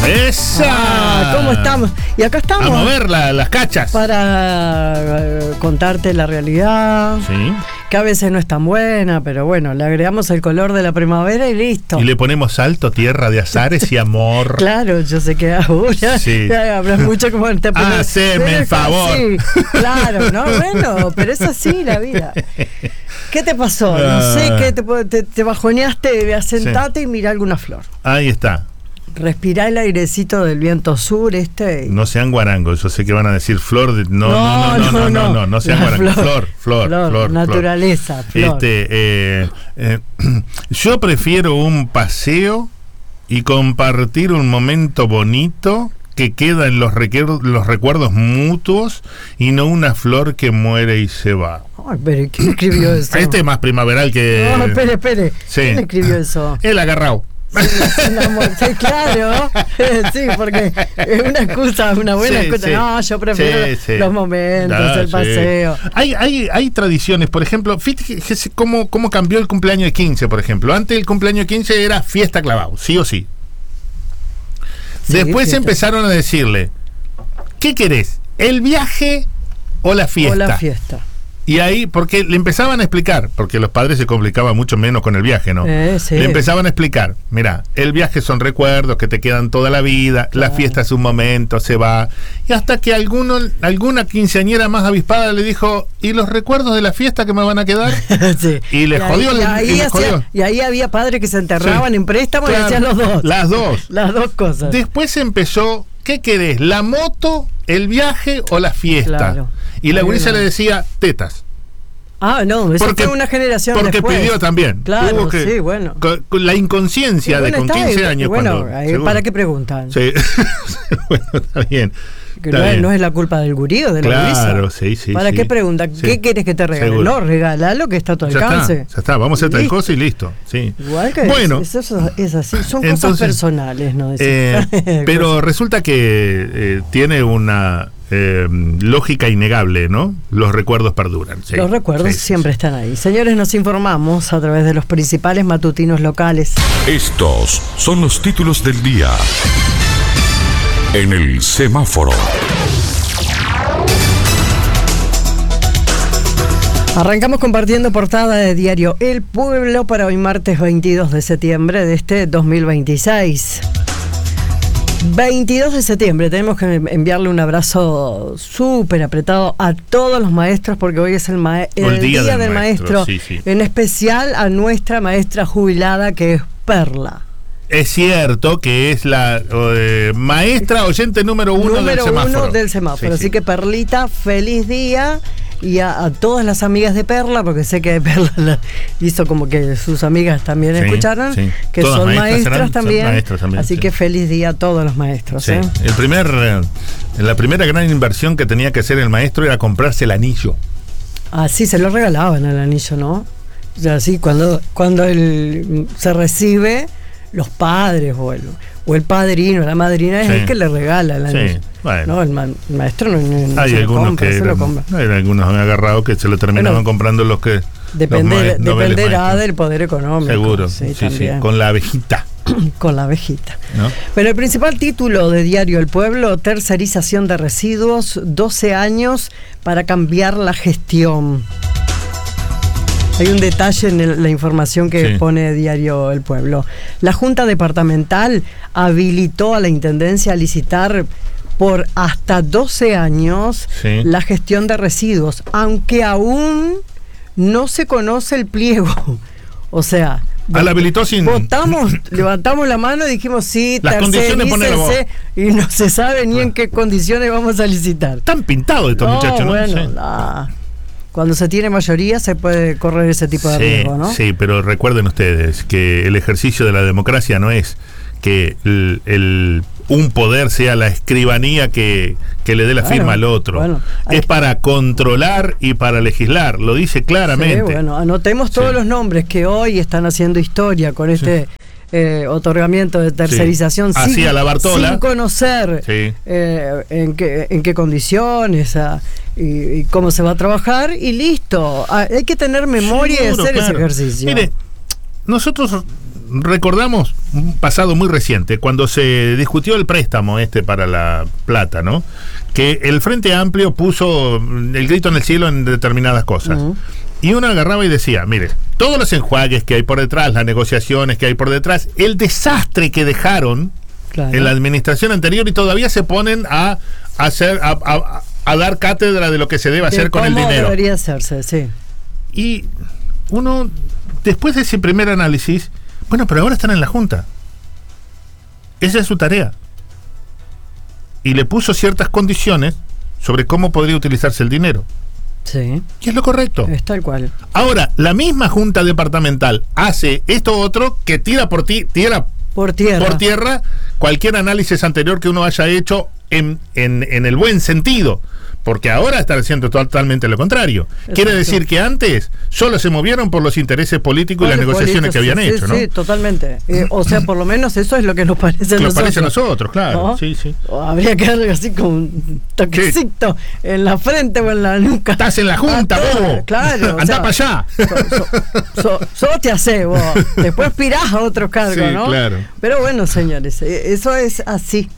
¡Esa! ¿Cómo estamos? Y acá estamos. A mover las cachas. Para contarte la realidad. Sí. Que a veces no es tan buena, pero bueno, le agregamos el color de la primavera y listo. Y le ponemos salto, tierra de azares y amor. Claro, yo sé que ahora Sí. hablas mucho como te Haceme el favor. Sí, claro, ¿no? Bueno, pero es así la vida. ¿Qué te pasó? No sé, ¿qué te bajoneaste? Asentate y mirá alguna flor. Ahí está. Respirá el airecito del viento sur No sean guarangos, yo sé que van a decir flor de... No sean guarangos. Flor. Naturaleza, flor. Yo prefiero un paseo y compartir un momento bonito que queda en los recuerdos mutuos y no una flor que muere y se va. Ay, pero ¿quién escribió eso? Este es más primaveral que... No, espere. Sí. ¿Quién escribió eso? El agarrado. Sí, claro. Sí, porque es una excusa, una buena excusa. Sí. No, yo prefiero los momentos, el paseo. Hay tradiciones, por ejemplo, fíjate cómo cambió el cumpleaños de 15, por ejemplo. Antes el cumpleaños de 15 era fiesta clavado, sí o sí. Después empezaron a decirle, ¿qué querés? ¿El viaje o la fiesta? O la fiesta. Y ahí, porque le empezaban a explicar, porque los padres se complicaban mucho menos con el viaje, ¿no? Sí. Le empezaban a explicar, mira, el viaje son recuerdos que te quedan toda la vida, claro. La fiesta es un momento, se va. Y hasta que alguna quinceañera más avispada le dijo, ¿y los recuerdos de la fiesta que me van a quedar? Sí. Y le jodió. Y ahí había padres que se enterraban en préstamo, claro, y hacían los dos. Las dos cosas. Después empezó, ¿qué querés? ¿La moto, el viaje o la fiesta? Claro. Y la gurisa le decía tetas. No, eso fue una generación porque después. Pidió también. Claro, sí, bueno. Con la inconsciencia de con 15 años. Bueno, ¿para qué preguntan? Sí. Bueno, está bien. Que no es la culpa del gurí o de la gurisa. Claro, sí. ¿Para qué preguntan? Sí. ¿Qué quieres que te regale? Seguro. No, regalalo que está a tu alcance. Ya está, vamos a hacer tal cosa y listo. Sí. Igual que bueno, eso es así, son cosas personales, ¿no? Pero resulta que tiene una lógica innegable, ¿no? Los recuerdos perduran. Sí. Los recuerdos siempre están ahí. Señores, nos informamos a través de los principales matutinos locales. Estos son los títulos del día en el semáforo. Arrancamos compartiendo portada de diario El Pueblo para hoy martes 22 de septiembre de este 2026. 22 de septiembre, tenemos que enviarle un abrazo súper apretado a todos los maestros porque hoy es el día del maestro. Sí. En especial a nuestra maestra jubilada que es Perla. Es cierto que es la maestra oyente número uno del semáforo. Así que Perlita, feliz día. Y a todas las amigas de Perla, porque sé que Perla hizo como que sus amigas también escucharon, que todas son maestras también. Así que feliz día a todos los maestros. Sí. La primera gran inversión que tenía que hacer el maestro era comprarse el anillo. Sí, se lo regalaban el anillo, ¿no? O sea, sí, cuando él se recibe, los padres o el padrino, la madrina es el que le regala el anillo. Bueno. No, el maestro no hay se algunos lo compra, que lo compra. Hay algunos han agarrado que se lo terminaban comprando los que dependerá del poder económico. Seguro, sí, con la abejita. Con la abejita. ¿No? Pero el principal título de diario El Pueblo, tercerización de residuos, 12 años para cambiar la gestión. Hay un detalle en la información que pone diario El Pueblo. La Junta Departamental habilitó a la Intendencia a licitar por hasta 12 años la gestión de residuos, aunque aún no se conoce el pliego. O sea, la habilitó sin... levantamos la mano y dijimos las condiciones y no se sabe ni en qué condiciones vamos a licitar. Están pintados estos muchachos, ¿no? Bueno, cuando se tiene mayoría se puede correr ese tipo de riesgo, ¿no? Sí, pero recuerden ustedes que el ejercicio de la democracia no es que un poder sea la escribanía que le dé la firma al otro. Es para controlar y para legislar, lo dice claramente. Anotemos todos los nombres que hoy están haciendo historia con este otorgamiento de tercerización así a la Bartola, sin conocer en qué condiciones y cómo se va a trabajar y listo. Hay que tener memoria y hacer ese ejercicio. Mire, nosotros recordamos un pasado muy reciente, cuando se discutió el préstamo para la plata, ¿no? Que el Frente Amplio puso el grito en el cielo en determinadas cosas. Y uno agarraba y decía, mire, todos los enjuagues que hay por detrás, las negociaciones que hay por detrás, el desastre que dejaron en la administración anterior, y todavía se ponen a hacer, a dar cátedra de lo que se debe hacer con el dinero. Debería hacerse, sí. Y uno, después de ese primer análisis, bueno, pero ahora están en la Junta. Esa es su tarea. Y le puso ciertas condiciones sobre cómo podría utilizarse el dinero. Sí. Y es lo correcto. Es tal cual. Ahora, la misma Junta Departamental hace esto otro que tira por tierra cualquier análisis anterior que uno haya hecho en el buen sentido. Porque ahora están haciendo totalmente lo contrario. Exacto. Quiere decir que antes solo se movieron por los intereses políticos y las negociaciones que habían hecho, ¿no? Sí, totalmente. O sea, por lo menos eso es lo que nos parece a nosotros. Nos parece a nosotros, claro. ¿No? Sí. Habría que darle así con un toquecito en la frente o en la nuca. Estás en la Junta, vos. Claro. Andá para allá. Solo te hacés vos. Después pirás a otros cargos, ¿no? Claro. Pero bueno, señores, eso es así.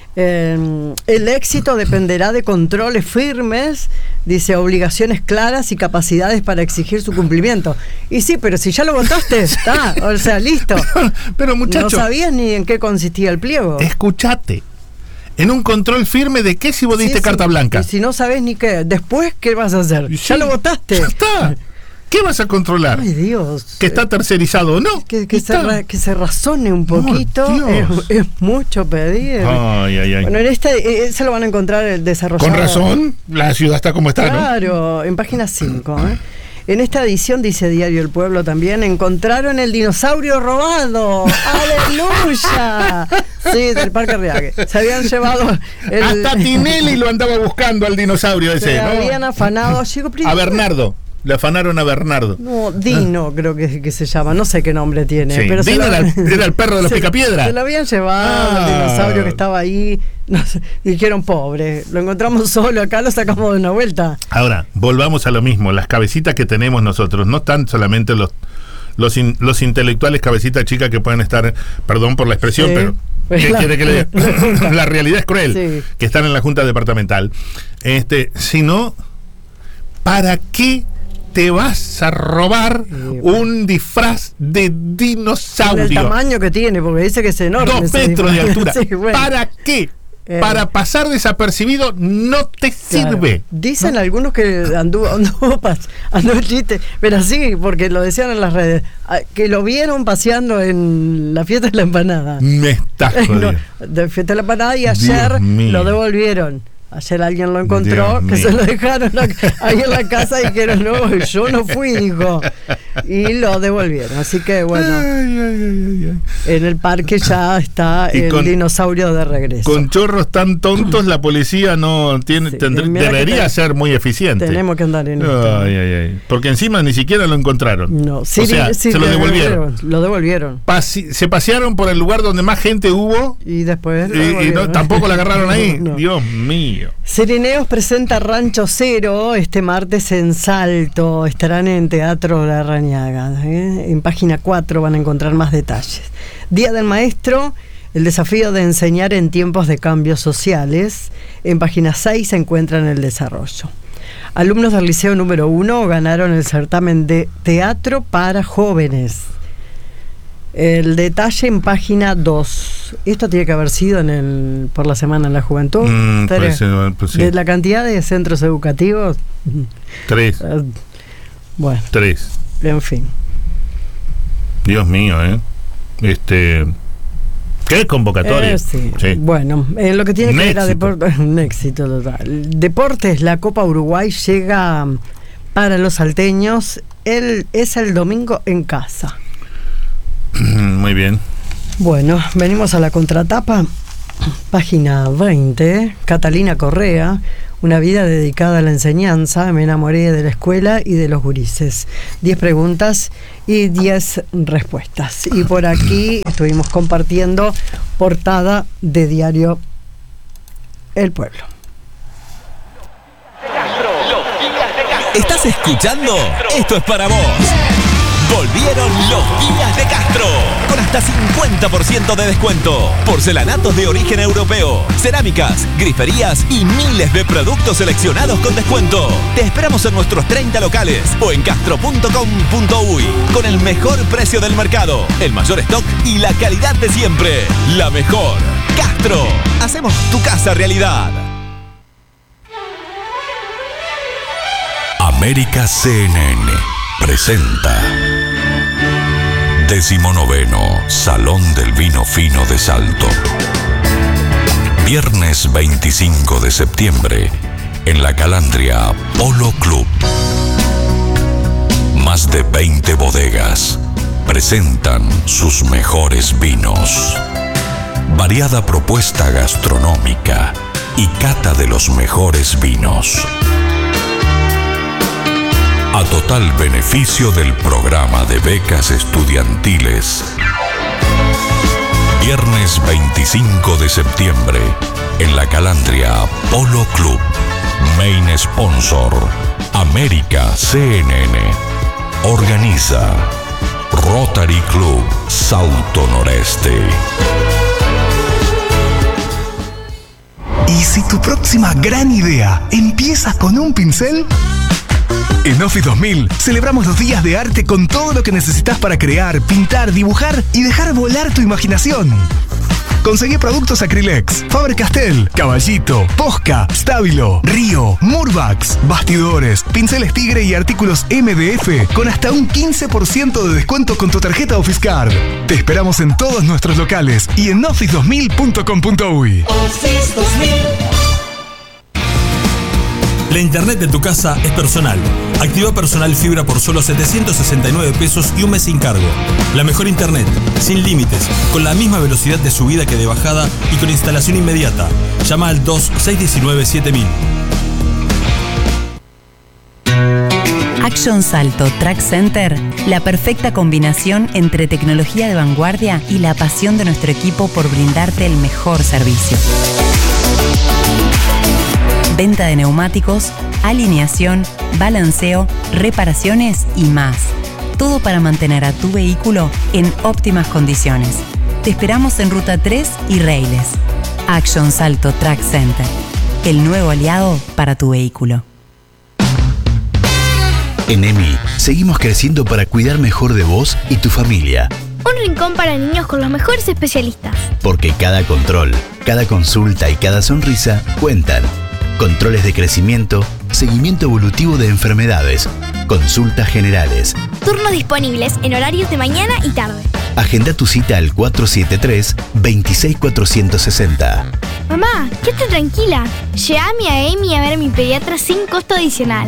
El éxito dependerá de controles firmes, dice, obligaciones claras y capacidades para exigir su cumplimiento. Y sí, pero si ya lo votaste, está, o sea, listo. Pero muchacho, no sabías ni en qué consistía el pliego. Escuchate. En un control firme de qué si vos diste carta blanca. Y si no sabés ni qué, después, ¿qué vas a hacer? Ya lo votaste. Ya está. ¿Qué vas a controlar? Ay, Dios. ¿Que está tercerizado o no? Que se razone un poquito. Es mucho pedir. Ay. Bueno, se lo van a encontrar el desarrollador. Con razón, la ciudad está como está, claro, ¿no? En página 5. En esta edición, dice Diario El Pueblo también, encontraron el dinosaurio robado. ¡Aleluya! Sí, del Parque Riague. Se habían llevado hasta Tinelli lo andaba buscando al dinosaurio ese. Se habían afanado. A Bernardo. Le afanaron a Bernardo. No, Dino creo que se llama, no sé qué nombre tiene. Sí. Pero Dino era el perro de los Picapiedra. Se lo habían llevado, el dinosaurio que estaba ahí. No sé, dijeron, pobre, lo encontramos solo acá, lo sacamos de una vuelta. Ahora, volvamos a lo mismo. Las cabecitas que tenemos nosotros, no están solamente los intelectuales cabecitas chicas que pueden estar, perdón por la expresión, pero ¿qué quiere que le diga? La realidad es cruel, que están en la Junta Departamental. Sino, ¿para qué te vas a robar un disfraz de dinosaurio? El tamaño que tiene, porque dice que es enorme. 2 metros de altura. ¿Para qué? Para pasar desapercibido no te sirve. Dicen algunos que anduvo el chiste, pero sí, porque lo decían en las redes, que lo vieron paseando en la fiesta de la empanada. Me estás jodiendo. De fiesta de la empanada, y ayer lo devolvieron. Ayer alguien lo encontró, que se lo dejaron ahí en la casa y dijeron, no, yo no fui, dijo. Y lo devolvieron. Así que bueno, en el parque ya está el dinosaurio de regreso. Con chorros tan tontos la policía no tiene, debería ser muy eficiente. Tenemos que andar en esto. Porque encima ni siquiera lo encontraron. No, se lo devolvieron. Lo devolvieron. Se pasearon por el lugar donde más gente hubo y después y tampoco la agarraron ahí. No. Dios mío. Cirineos presenta Rancho Cero este martes en Salto. Estarán en Teatro La Rañaga. En página 4 van a encontrar más detalles. Día del Maestro, el desafío de enseñar en tiempos de cambios sociales. En página 6 se encuentran el desarrollo. Alumnos del Liceo número 1 ganaron el certamen de teatro para jóvenes. El detalle en página 2. Esto tiene que haber sido por la Semana en la Juventud. Sí. De la cantidad de centros educativos. 3. Bueno. 3. En fin. Dios mío, ¿qué convocatoria? Sí. Bueno, en lo que tiene que ver a deportes, un éxito total. Deportes, la Copa Uruguay llega para los salteños. Es el domingo en casa. Muy bien. Bueno, venimos a la contratapa. Página 20. Catalina Correa, una vida dedicada a la enseñanza. Me enamoré de la escuela y de los gurises. 10 preguntas y 10 respuestas. Y por aquí estuvimos compartiendo portada de Diario El Pueblo. ¿Estás escuchando? Esto es para vos. Volvieron los Días de Castro. con hasta 50% de descuento. Porcelanatos de origen europeo, cerámicas, griferías y miles de productos seleccionados con descuento. Te esperamos en nuestros 30 locales o en castro.com.uy con el mejor precio del mercado, el mayor stock y la calidad de siempre. La mejor. Castro. Hacemos tu casa realidad. América CNN presenta 19º Salón del Vino Fino de Salto. Viernes 25 de septiembre en la Calandria Polo Club. Más de 20 bodegas presentan sus mejores vinos. Variada propuesta gastronómica y cata de los mejores vinos. A total beneficio del programa de becas estudiantiles. Viernes 25 de septiembre en la Calandria Polo Club. Main sponsor América CNN. Organiza Rotary Club Salto Noreste. ¿Y si tu próxima gran idea empieza con un pincel? En Office 2000 celebramos los días de arte con todo lo que necesitas para crear, pintar, dibujar y dejar volar tu imaginación. Conseguí productos Acrylex, Faber-Castell, Caballito, Posca, Stabilo, Río, Murbax, bastidores, pinceles Tigre y artículos MDF con hasta un 15% de descuento con tu tarjeta OfficeCard. Te esperamos en todos nuestros locales y en office2000.com.uy. Office 2000. La internet de tu casa es personal. Activa Personal Fibra por solo 769 pesos y un mes sin cargo. La mejor internet, sin límites, con la misma velocidad de subida que de bajada y con instalación inmediata. Llama al 2619-7000. Action Salto Track Center, la perfecta combinación entre tecnología de vanguardia y la pasión de nuestro equipo por brindarte el mejor servicio. Venta de neumáticos, alineación, balanceo, reparaciones y más. Todo para mantener a tu vehículo en óptimas condiciones. Te esperamos en Ruta 3 y Reiles. Action Salto Track Center, el nuevo aliado para tu vehículo. En EMI, seguimos creciendo para cuidar mejor de vos y tu familia. Un rincón para niños con los mejores especialistas. Porque cada control, cada consulta y cada sonrisa cuentan. Controles de crecimiento, seguimiento evolutivo de enfermedades, consultas generales. Turnos disponibles en horarios de mañana y tarde. Agenda tu cita al 473-26460. Mamá, quédate tranquila. Llévame a EMI a ver a mi pediatra sin costo adicional.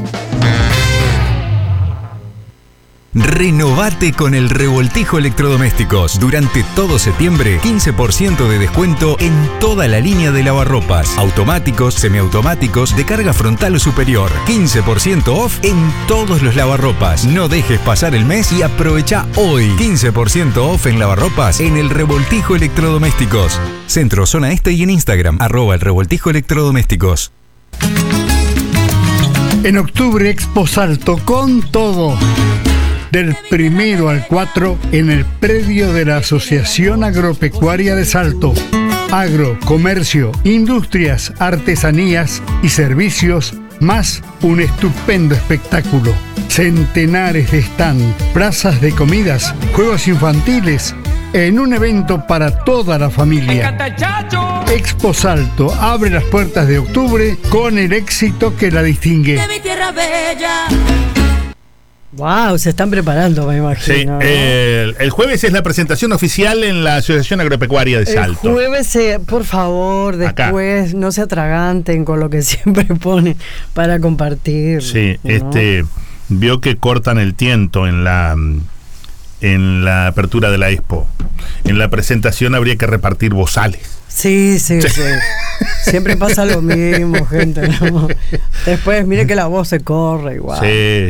Renovate con el Revoltijo Electrodomésticos. Durante todo septiembre, 15% de descuento en toda la línea de lavarropas. Automáticos, semiautomáticos, de carga frontal o superior. 15% off en todos los lavarropas. No dejes pasar el mes y aprovecha hoy. 15% off en lavarropas en el Revoltijo Electrodomésticos. Centro, zona este y en Instagram, @el Revoltijo Electrodomésticos. En octubre, Expo Salto con todo. Del 1 al 4 en el predio de la Asociación Agropecuaria de Salto. Agro, comercio, industrias, artesanías y servicios, más un estupendo espectáculo. Centenares de stand, plazas de comidas, juegos infantiles, en un evento para toda la familia. Expo Salto abre las puertas de octubre con el éxito que la distingue. De mi tierra bella. Wow, se están preparando, me imagino. Sí, el jueves es la presentación oficial en la Asociación Agropecuaria de Salto. El jueves, por favor, después acá no se atraganten con lo que siempre ponen para compartir. Sí, ¿no? Vio que cortan el tiento en la apertura de la Expo. En la presentación habría que repartir bozales. Sí. Siempre pasa lo mismo, gente, ¿no? Después, mire que la voz se corre igual. Sí.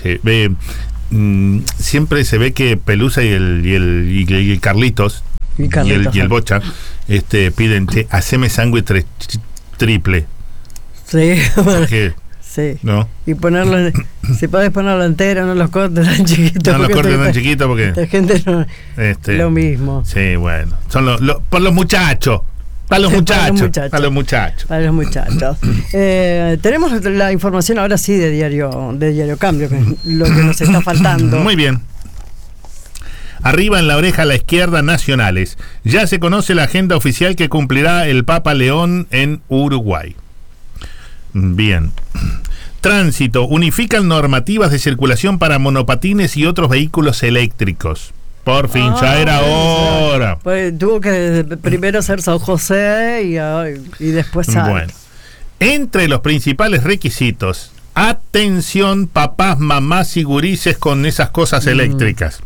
Siempre se ve que Pelusa y el Carlitos y el Bocha piden, haceme sándwich triple. Sí. Porque Sí. ¿No? Y ponerlo, si podés ponerlo entero, no los cortes tan chiquitos. No los cortes tan chiquitos porque la gente no, lo mismo. Sí, bueno. Son por los muchachos. Para los muchachos. Para los muchachos. Tenemos la información ahora sí de Diario Cambio, que es lo que nos está faltando. Muy bien. Arriba en la oreja a la izquierda, nacionales. Ya se conoce la agenda oficial que cumplirá el Papa León en Uruguay. Bien. Tránsito. Unifican normativas de circulación para monopatines y otros vehículos eléctricos. Por fin, ya era hora. Pues tuvo que primero hacer San José y después Salta. Bueno. Entre los principales requisitos, atención, papás, mamás y gurises con esas cosas eléctricas.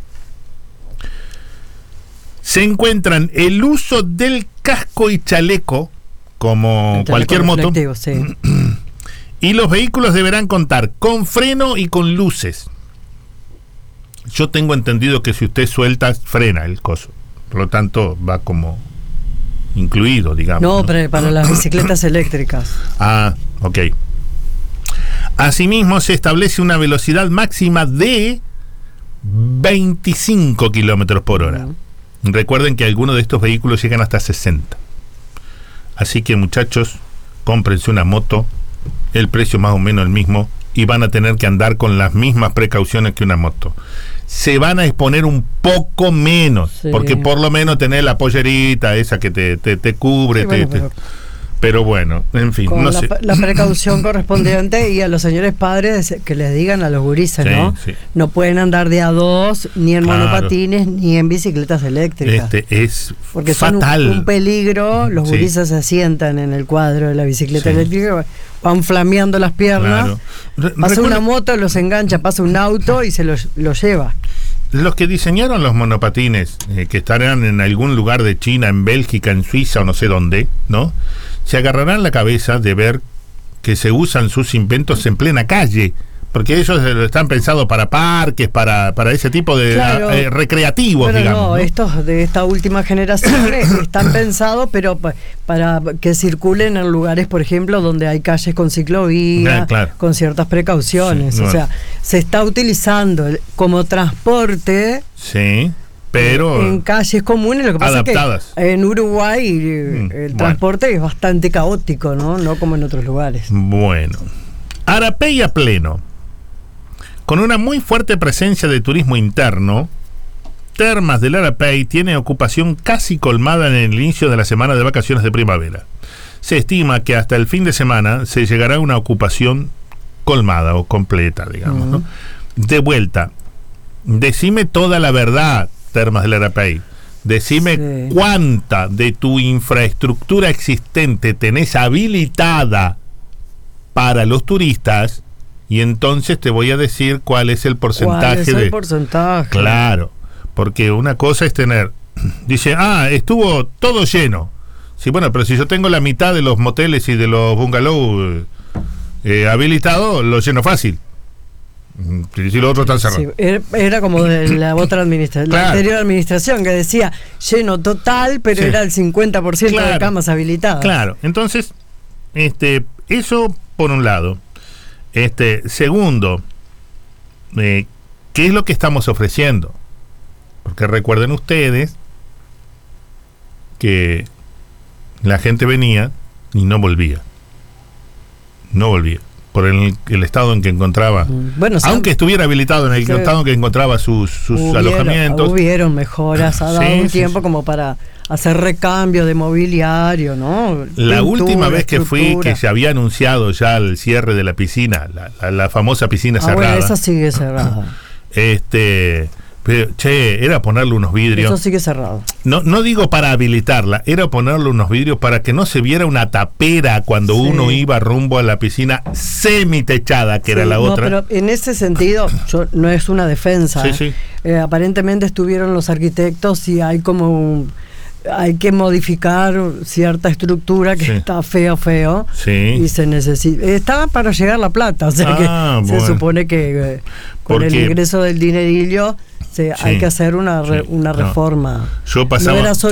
Se encuentran el uso del casco y chaleco, como cualquier moto, sí. Y los vehículos deberán contar con freno y con luces. Yo tengo entendido que si usted suelta, frena el coso. Por lo tanto, va como incluido, digamos. No, pero para las bicicletas eléctricas. Ah, ok. Asimismo, se establece una velocidad máxima de 25 kilómetros por hora. Recuerden que algunos de estos vehículos llegan hasta 60. Así que, muchachos, cómprense una moto, el precio más o menos el mismo, y van a tener que andar con las mismas precauciones que una moto. Se van a exponer un poco menos, porque por lo menos tenés la pollerita esa que te cubre. Sí, pero bueno, en fin, con no sé. La precaución correspondiente, y a los señores padres que les digan a los gurises, ¿no? Sí. No pueden andar de a dos, ni en monopatines, ni en bicicletas eléctricas. Es porque fatal. Son un peligro. Los gurises se sientan en el cuadro de la bicicleta eléctrica, van flameando las piernas. Claro. Pasa una moto, los engancha, pasa un auto y se los lleva. Los que diseñaron los monopatines, que estarán en algún lugar de China, en Bélgica, en Suiza o no sé dónde, ¿no? Se agarrarán la cabeza de ver que se usan sus inventos en plena calle, porque ellos están pensados para parques, para ese tipo de recreativos, pero digamos. No, estos de esta última generación están pensados, pero para que circulen en lugares, por ejemplo, donde hay calles con ciclovía, con ciertas precauciones. O sea, se está utilizando como transporte. Sí. Pero en calles comunes, lo que pasa adaptadas. Es que en Uruguay el transporte es bastante caótico, ¿no? Como en otros lugares. Bueno. Arapey a pleno. Con una muy fuerte presencia de turismo interno, Termas del Arapey tiene ocupación casi colmada en el inicio de la semana de vacaciones de primavera. Se estima que hasta el fin de semana se llegará a una ocupación colmada o completa, digamos, ¿no? De vuelta, decime toda la verdad, Termas del Arapey. Decime cuánta de tu infraestructura existente tenés habilitada para los turistas, y entonces te voy a decir cuál es el porcentaje. ¿Cuál es el porcentaje? Claro, porque una cosa es tener, dice, estuvo todo lleno. Sí, bueno, pero si yo tengo la mitad de los moteles y de los bungalows habilitados, lo lleno fácil. Si los otros están cerrados. Sí, era como de la otra administración, la anterior administración, que decía lleno total, pero era el 50% de camas habilitadas. Claro, entonces, eso por un lado. Segundo, ¿qué es lo que estamos ofreciendo? Porque recuerden ustedes que la gente venía y no volvía. No volvía. Por el estado en que encontraba, aunque estuviera habilitado en el estado en que encontraba sus alojamientos. Hubieron mejoras, ha dado un tiempo como para hacer recambio de mobiliario, ¿no? La última vez que fui, que se había anunciado ya el cierre de la piscina, la famosa piscina cerrada. Bueno, esa sigue cerrada. Pero, era ponerle unos vidrios. Eso sigue cerrado. No digo para habilitarla, era ponerle unos vidrios para que no se viera una tapera cuando uno iba rumbo a la piscina semitechada, que era la otra. Pero en ese sentido, no es una defensa. Aparentemente estuvieron los arquitectos y hay hay que modificar cierta estructura que está feo y se necesita. Estaba para llegar la plata, o sea que se supone que con el ingreso del dinerillo hay que hacer una reforma. Yo pasaba, no era solo